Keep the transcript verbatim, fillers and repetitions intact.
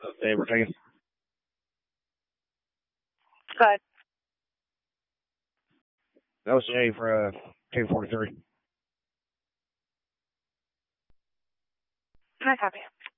Hey, we're taking. Good. That was Jay for uh, K forty-three. I copy.